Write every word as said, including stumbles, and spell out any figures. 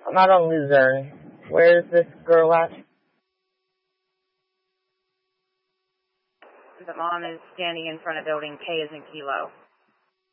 Not on Luzerne. Where is this girl at? The mom is standing in front of building K as in kilo.